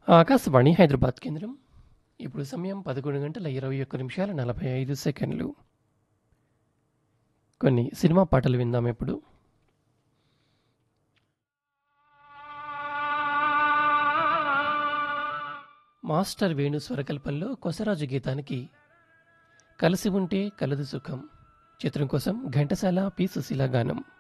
ఆకాశవాణి హైదరాబాద్ కేంద్రం. ఇప్పుడు సమయం 11:21:45. కొన్ని సినిమా పాటలు విందాం ఇప్పుడు. మాస్టర్ వేణు స్వరకల్పంలో కొసరాజు గీతానికి కలిసి ఉంటే కలదు సుఖం చిత్రం కోసం ఘంటసాల పి సుశీల గానం.